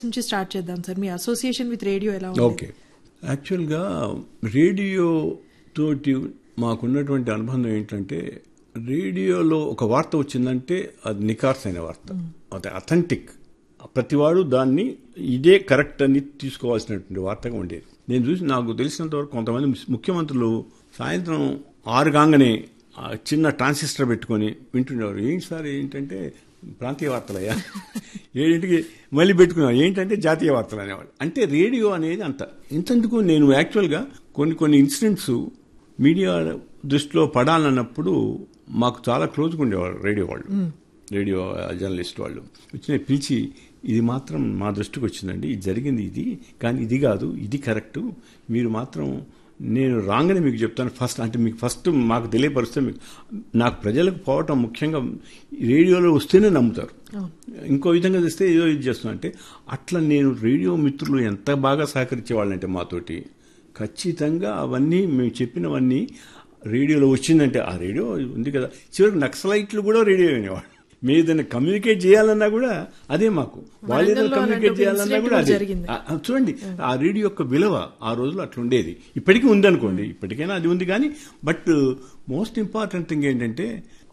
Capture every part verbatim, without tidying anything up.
నుంచి స్టార్ట్ చేద్దాం sir. Me association with radio ఎలా ఉంది? ఓకే, యాక్చువల్గా రేడియో తోటి మాకున్నటువంటి అనుబంధం ఏంటంటే, రేడియోలో ఒక వార్త వచ్చిందంటే అది నికార్సైన వార్త, అది అథెంటిక్, ప్రతివాడు దాన్ని ఇదే కరెక్ట్ అని తీసుకోవాల్సినటువంటి వార్తగా ఉండేది. నేను చూసి నాకు తెలిసినంత వరకు కొంతమంది ముఖ్యమంత్రులు సాయంత్రం ఆరు కాగానే చిన్న ట్రాన్సిస్టర్ పెట్టుకొని వింటుండేవారు. ఏంటి సార్ ఏంటంటే ప్రాంతీయ వార్తలయ్యా, ఏడింటికి మళ్ళీ పెట్టుకున్నాం ఏంటంటే జాతీయ వార్తలు అనేవాళ్ళు. అంటే రేడియో అనేది అంత ఇంతెందుకు, నేను యాక్చువల్గా కొన్ని కొన్ని ఇన్సిడెంట్స్ మీడియా దృష్టిలో పడాలన్నప్పుడు మాకు చాలా క్లోజ్గా ఉండేవాళ్ళు రేడియో వాళ్ళు, రేడియో జర్నలిస్ట్ వాళ్ళు వచ్చిన పిలిచి, ఇది మాత్రం మా దృష్టికి వచ్చిందండి, ఇది జరిగింది ఇది, కానీ ఇది కాదు, ఇది కరెక్టు, మీరు మాత్రం నేను రాగానే మీకు చెప్తాను ఫస్ట్, అంటే మీకు ఫస్ట్ మాకు తెలియపరిస్తే మీకు, నాకు ప్రజలకు పోవటం ముఖ్యంగా రేడియోలో వస్తేనే నమ్ముతారు, ఇంకో విధంగా తెస్తే ఏదో ఇది చేస్తున్నా అంటే, అట్లా నేను రేడియో మిత్రులు ఎంత బాగా సహకరించేవాళ్ళంటే మాతోటి, ఖచ్చితంగా అవన్నీ మేము చెప్పినవన్నీ రేడియోలో వచ్చిందంటే, ఆ రేడియో ఉంది కదా, చివరికి నక్సలైట్లు కూడా రేడియో వినేవాళ్ళు. మేము ఏదైనా కమ్యూనికేట్ చేయాలన్నా కూడా అదే, మాకు వాళ్ళు ఏదైనా కమ్యూనికేట్ చేయాలన్నా కూడా అదే. చూడండి ఆ రేడియో యొక్క విలువ ఆ రోజుల్లో అట్లా ఉండేది, ఇప్పటికీ ఉందనుకోండి, ఇప్పటికైనా అది ఉంది. కానీ బట్ మోస్ట్ ఇంపార్టెంట్ థింగ్ ఏంటంటే,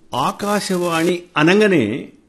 ఆకాశవాణి అనగానే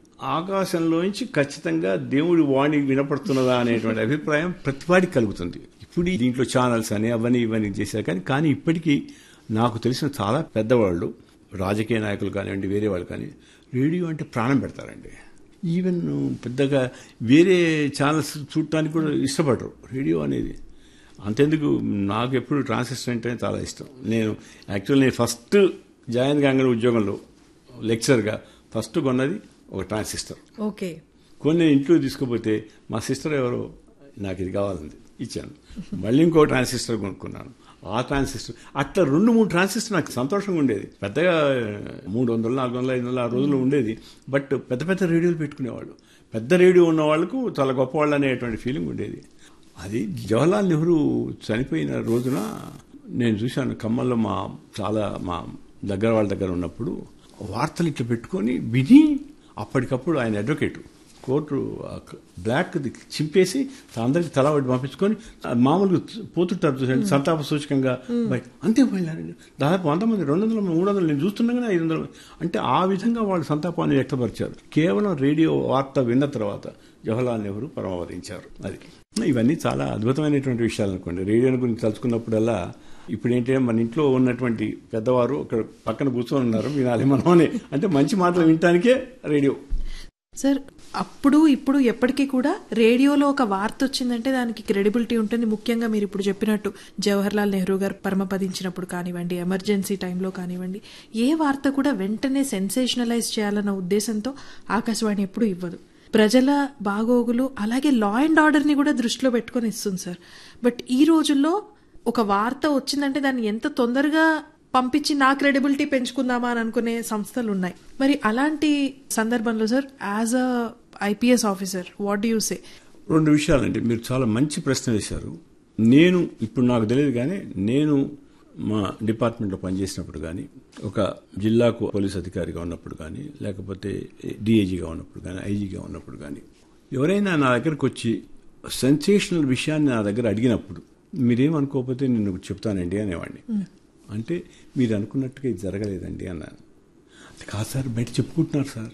ఆకాశంలోంచి ఖచ్చితంగా దేవుడి వాణి వినపడుతున్నదా అనేటువంటి అభిప్రాయం ప్రతివాడికి కలుగుతుంది. ఇప్పుడు దీంట్లో ఛానల్స్ అని అవన్నీ ఇవన్నీ చేశారు, కానీ కానీ ఇప్పటికీ నాకు తెలిసిన చాలా పెద్దవాళ్ళు, రాజకీయ నాయకులు కానివ్వండి, వేరే వాళ్ళు కానీ రేడియో అంటే ప్రాణం పెడతారండి. ఈవెన్ పెద్దగా వేరే ఛానల్స్ చూడటానికి కూడా ఇష్టపడరు, రేడియో అనేది అంతెందుకు. నాకు ఎప్పుడు ట్రాన్సిస్టర్ అంటే చాలా ఇష్టం. నేను యాక్చువల్ నేను ఫస్ట్ జాయిన్ కాగానే ఉద్యోగంలో లెక్చర్గా ఫస్ట్ కొన్నది ఒక ట్రాన్సిస్టర్. ఓకే, కొన్ని ఇంట్లో తీసుకుపోతే మా సిస్టర్ ఎవరో నాకు ఇది కావాలంది, ఇచ్చాను. మళ్ళీ ఇంకో ట్రాన్సిస్టర్ కొనుక్కున్నాను, ఆ ట్రాన్సిస్టర్ అట్లా రెండు మూడు ట్రాన్సిస్టర్ నాకు సంతోషంగా ఉండేది. పెద్దగా మూడు వందలు నాలుగు వందలు ఐదు వందలు ఆ రోజుల్లో ఉండేది. బట్ పెద్ద పెద్ద రేడియోలు పెట్టుకునేవాళ్ళు, పెద్ద రేడియో ఉన్న వాళ్ళకు చాలా గొప్పవాళ్ళు అనేటువంటి ఫీలింగ్ ఉండేది. అది జవహర్లాల్ నెహ్రూ చనిపోయిన రోజున నేను చూశాను ఖమ్మంలో, మా చాలా మా దగ్గర వాళ్ళ దగ్గర ఉన్నప్పుడు వార్తలు ఇట్లా పెట్టుకొని విని, అప్పటికప్పుడు ఆయన అడ్వకేటు కోర్టు బ్లాక్ చింపేసి అందరికి తల వడ్డీ పంపించుకొని మామూలుగా పోతుంటారు చూసండి, సంతాప సూచకంగా బయట అంతే పోయినారండి. దాదాపు వంద మంది, రెండు వందల మూడు వందలు నేను చూస్తుండగానే ఐదు వందల అంటే ఆ విధంగా వాళ్ళు సంతాపాన్ని వ్యక్తపరిచారు. కేవలం రేడియో వార్త విన్న తర్వాత జవహర్లాల్ నెహ్రూ పరమవరించారు. అది ఇవన్నీ చాలా అద్భుతమైనటువంటి విషయాలు అనుకోండి. రేడియోని గురించి తలుచుకున్నప్పుడల్లా ఇప్పుడు ఏంటంటే మన ఇంట్లో ఉన్నటువంటి పెద్దవారు అక్కడ పక్కన కూర్చొని ఉన్నారు, వినాలి మనమని, అంటే మంచి మాటలు వినటానికే రేడియో. సార్, అప్పుడు ఇప్పుడు ఎప్పటికీ కూడా రేడియోలో ఒక వార్త వచ్చిందంటే దానికి క్రెడిబిలిటీ ఉంటుంది. ముఖ్యంగా మీరు ఇప్పుడు చెప్పినట్టు జవహర్లాల్ నెహ్రూ గారు పరమపదించినప్పుడు కానివ్వండి, ఎమర్జెన్సీ టైంలో కానివ్వండి, ఏ వార్త కూడా వెంటనే సెన్సేషనలైజ్ చేయాలన్న ఉద్దేశంతో ఆకాశవాణి ఎప్పుడు ఇవ్వదు. ప్రజల బాగోగులు అలాగే లా అండ్ ఆర్డర్ని కూడా దృష్టిలో పెట్టుకొని ఇస్తుంది సార్. బట్ ఈ రోజుల్లో ఒక వార్త వచ్చిందంటే దాన్ని ఎంత తొందరగా పంపించి నా క్రెడిబిలిటీ పెంచుకుందామా అని అనుకునే సంస్థలు ఉన్నాయి. మరి అలాంటి సందర్భంలో sir, as a IPS officer, what do you say? రెండు విషయాలండి, మీరు చాలా మంచి ప్రశ్న వేశారు. నేను ఇప్పుడు నాకు తెలియదు కానీ, నేను మా డిపార్ట్మెంట్లో పనిచేసినప్పుడు కానీ, ఒక జిల్లాకు పోలీస్ అధికారిగా ఉన్నప్పుడు కానీ, లేకపోతే డిఐజీగా ఉన్నప్పుడు కానీ, ఐజీగా ఉన్నప్పుడు కానీ, ఎవరైనా నా దగ్గరకు వచ్చి సెన్సేషనల్ విషయాన్ని నా దగ్గర అడిగినప్పుడు, మీరేమనుకోకపోతే నేను చెప్తానండి అనేవాడిని. అంటే మీరు అనుకున్నట్టుగా ఇది జరగలేదండి అన్నాను. అది కాదు సార్, బయట చెప్పుకుంటున్నారు సార్,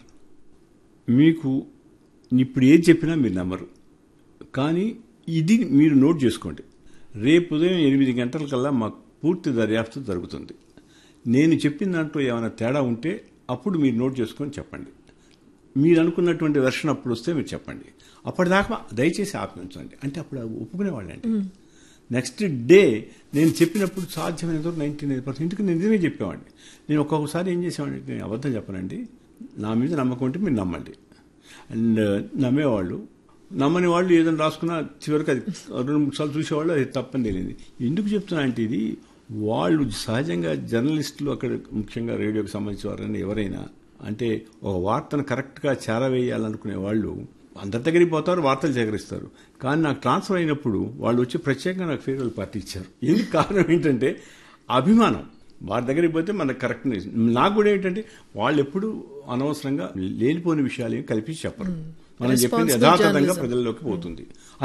మీకు ఇప్పుడు ఏది చెప్పినా మీరు నమ్మరు, కానీ ఇది మీరు నోట్ చేసుకోండి. రేపు ఉదయం ఎనిమిది గంటలకల్లా మాకు పూర్తి దర్యాప్తు జరుగుతుంది. నేను చెప్పిన దాంట్లో ఏమైనా తేడా ఉంటే అప్పుడు మీరు నోట్ చేసుకొని చెప్పండి. మీరు అనుకున్నటువంటి వెర్షన్ అప్పుడు వస్తే మీరు చెప్పండి, అప్పటిదాకా దయచేసి ఆపించండి అంటే అప్పుడు ఒప్పుకునేవాళ్ళండి. నెక్స్ట్ డే నేను చెప్పినప్పుడు సాధ్యమైనంత నైంటీ నైన్ పర్సెంట్కి నేను నిజమే చెప్పేవాడిని. నేను ఒక్కొక్కసారి ఏం చేసేవాడిని, నేను అబద్ధం చెప్పనండి, నా మీద నమ్మకం ఉంటే మీరు నమ్మండి. అండ్ నమ్మేవాళ్ళు, నమ్మని వాళ్ళు ఏదైనా రాసుకున్నా చివరికి అది రెండు మూడు సార్లు చూసేవాళ్ళు, అది తప్పని తెలియదు. ఎందుకు చెప్తున్నా అంటే, ఇది వాళ్ళు సహజంగా జర్నలిస్టులు, అక్కడ ముఖ్యంగా రేడియోకి సంబంధించిన వారని ఎవరైనా అంటే ఒక వార్తను కరెక్ట్గా చేరవేయాలనుకునే వాళ్ళు అందరి దగ్గరికి పోతారు, వార్తలు సేకరిస్తారు. కానీ నాకు ట్రాన్స్ఫర్ అయినప్పుడు వాళ్ళు వచ్చి ప్రత్యేకంగా నాకు ఫేవరబుల్ పార్టీ ఇచ్చారు. ఎందుకు కారణం ఏంటంటే అభిమానం. వారి దగ్గరికి పోతే మనకు కరెక్ట్. నాకు కూడా ఏంటంటే వాళ్ళు ఎప్పుడు అనవసరంగా లేనిపోని విషయాలు ఏమి కల్పించి చెప్పరు. మనం చెప్పింది Responsible యథాతథంగా journalism. ప్రజల్లోకి పోతుంది.